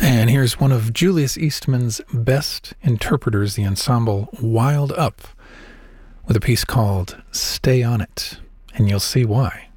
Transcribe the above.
And here's one of Julius Eastman's best interpreters, the ensemble Wild Up, with a piece called Stay On It, and you'll see why.